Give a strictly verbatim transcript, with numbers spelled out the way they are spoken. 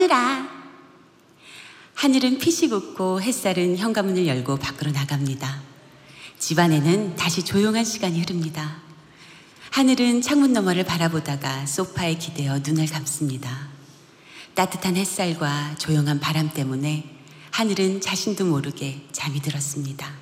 하늘아. 하늘은 피식 웃고 햇살은 현관문을 열고 밖으로 나갑니다. 집안에는 다시 조용한 시간이 흐릅니다. 하늘은 창문 너머를 바라보다가 소파에 기대어 눈을 감습니다. 따뜻한 햇살과 조용한 바람 때문에 하늘은 자신도 모르게 잠이 들었습니다.